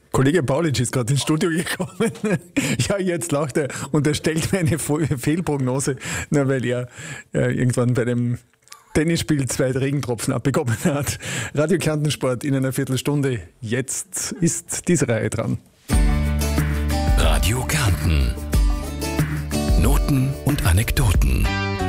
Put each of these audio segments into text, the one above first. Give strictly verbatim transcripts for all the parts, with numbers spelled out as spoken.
Kollege Paulitsch ist gerade ins Studio gekommen. Ja, jetzt lacht er und er stellt mir eine Fehlprognose, nur weil er äh, irgendwann bei dem Tennisspiel zwei Regentropfen abbekommen hat. Radio Kärnten-Sport in einer Viertelstunde. Jetzt ist diese Reihe dran. Radio Kärnten. Noten und Anekdoten.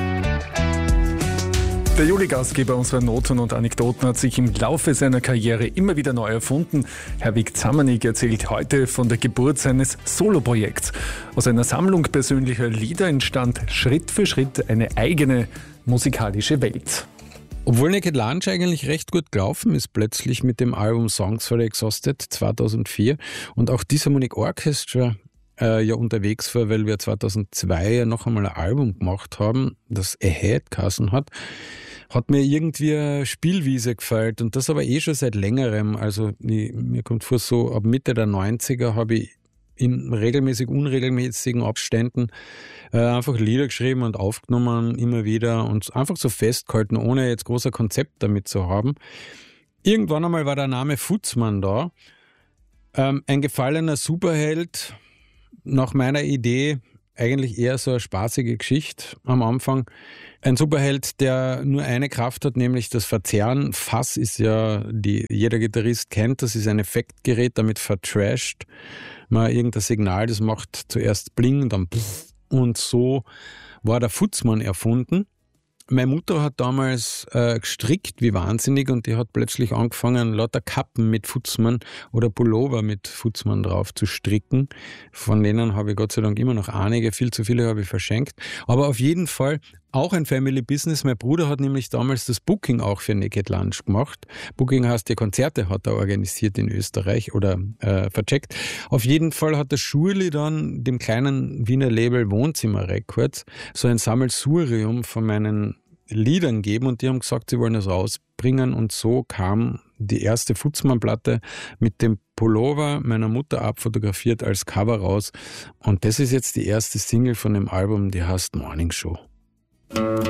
Der Juli-Gastgeber unserer Noten und Anekdoten hat sich im Laufe seiner Karriere immer wieder neu erfunden. Herwig Zamanik erzählt heute von der Geburt seines Soloprojekts. Aus einer Sammlung persönlicher Lieder entstand Schritt für Schritt eine eigene musikalische Welt. Obwohl Naked Lunch eigentlich recht gut gelaufen ist, plötzlich mit dem Album Songs for the Exhausted zweitausendvier und auch Disharmonic Orchestra äh, ja unterwegs war, weil wir zweitausendzwei ja noch einmal ein Album gemacht haben, das Ahead geheißen hat, hat mir irgendwie eine Spielwiese gefällt und das aber eh schon seit längerem. Also ich, mir kommt vor, so ab Mitte der neunziger habe ich in regelmäßig unregelmäßigen Abständen äh, einfach Lieder geschrieben und aufgenommen, immer wieder und einfach so festgehalten, ohne jetzt großer Konzept damit zu haben. Irgendwann einmal war der Name Futzmann da. Ähm, ein gefallener Superheld, nach meiner Idee eigentlich eher so eine spaßige Geschichte am Anfang. Ein Superheld, der nur eine Kraft hat, nämlich das Verzerren. Fass ist ja, die jeder Gitarrist kennt, das ist ein Effektgerät, damit vertrasht man irgendein Signal, das macht zuerst Bling, dann Pff. Und so war der Futzmann erfunden. Meine Mutter hat damals äh, gestrickt wie wahnsinnig und die hat plötzlich angefangen, lauter Kappen mit Futzmann oder Pullover mit Futzmann drauf zu stricken. Von denen habe ich Gott sei Dank immer noch einige, viel zu viele habe ich verschenkt. Aber auf jeden Fall auch ein Family Business. Mein Bruder hat nämlich damals das Booking auch für Naked Lunch gemacht. Booking heißt, die Konzerte hat er organisiert in Österreich oder äh, vercheckt. Auf jeden Fall hat der Schurli dann dem kleinen Wiener Label Wohnzimmer Records so ein Sammelsurium von meinen Liedern geben und die haben gesagt, sie wollen das rausbringen und so kam die erste Futzmann-Platte mit dem Pullover meiner Mutter abfotografiert als Cover raus und das ist jetzt die erste Single von dem Album, die heißt Morning Show.